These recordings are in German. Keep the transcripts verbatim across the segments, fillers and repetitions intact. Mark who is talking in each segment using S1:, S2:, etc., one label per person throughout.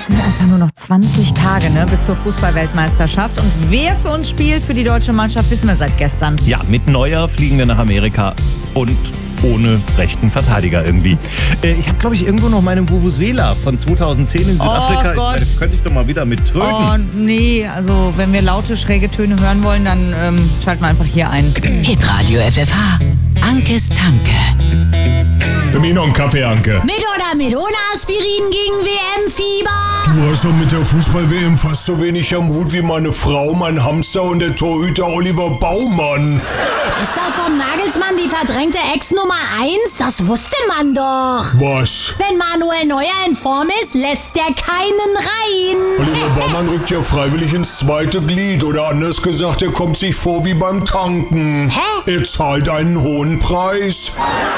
S1: sind einfach nur noch zwanzig Tage, ne, bis zur Fußball-Weltmeisterschaft. Und wer für uns spielt für die deutsche Mannschaft, wissen wir seit gestern.
S2: Ja, mit Neuer fliegen wir nach Amerika und ohne rechten Verteidiger irgendwie. Äh, ich habe, glaube ich, irgendwo noch meine Vuvuzela von zweitaushzehn in Südafrika.
S1: Oh Gott.
S2: Das könnte ich doch mal wieder mit töten.
S1: Oh nee, also wenn wir laute, schräge Töne hören wollen, dann ähm, schalten wir einfach hier ein.
S3: Hitradio F F H. Ankes Tanke.
S4: Für mich noch einen Kaffee, Anke.
S5: Mit oder mit ohne Aspirin gegen W M-Fieber?
S4: Du hast doch mit der Fußball-W M fast so wenig am Hut wie meine Frau, mein Hamster und der Torhüter Oliver Baumann.
S5: Ist das vom Nagelsmann die verdrängte Ex Nummer eins? Das wusste man doch.
S4: Was?
S5: Wenn Manuel Neuer in Form ist, lässt der keinen rein.
S4: Oliver Baumann rückt ja freiwillig ins zweite Glied. Oder anders gesagt, er kommt sich vor wie beim Tanken.
S5: Hä?
S4: Er zahlt einen hohen Preis.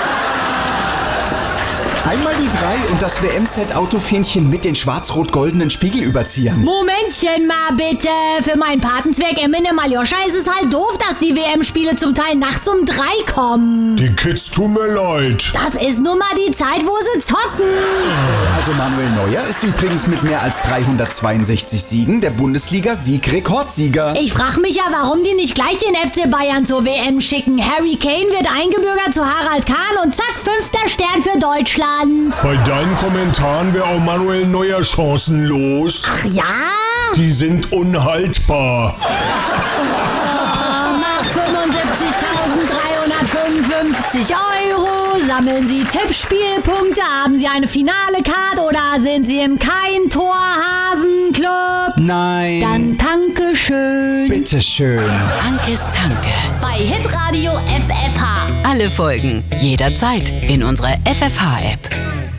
S6: Einmal die drei und das W M-Set-Autofähnchen mit den schwarz-rot-goldenen Spiegelüberziehern.
S5: Momentchen mal bitte. Für meinen Patenzwerg Eminem Aljoscha ist es halt doof, dass die W M-Spiele zum Teil nachts um drei kommen.
S4: Die Kids tun mir leid.
S5: Das ist nun mal die Zeit, wo sie zocken.
S6: Also Manuel Neuer ist übrigens mit mehr als dreihundertzweiundsechzig Siegen der Bundesliga-Sieg-Rekordsieger.
S5: Ich frag mich ja, warum die nicht gleich den F C Bayern zur W M schicken. Harry Kane wird eingebürgert zu Harald Kahn und zack, fünfter Stern für Deutschland.
S4: Bei deinen Kommentaren wäre auch Manuel Neuer chancenlos.
S5: Ach ja?
S4: Die sind unhaltbar.
S5: Oh, macht fünfundsiebzigtausenddreihundertfünfundfünfzig Euro. Sammeln Sie Tippspielpunkte. Haben Sie eine Finale-Card oder sind Sie im Kein-Tor-Hasen-Club?
S6: Nein.
S5: Dann danke schön.
S6: Bitteschön.
S3: Ankes Tanke.
S5: Bei Hitradio F F H.
S3: Alle Folgen jederzeit in unserer F F H-App.